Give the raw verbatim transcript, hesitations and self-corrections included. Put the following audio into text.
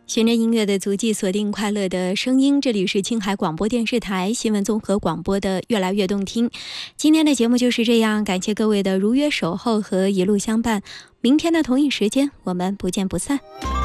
循着音乐的足迹，锁定快乐的声音。这里是青海广播电视台新闻综合广播的越来越动听。今天的节目就是这样，感谢各位的如约守候和一路相伴。明天的同一时间，我们不见不散。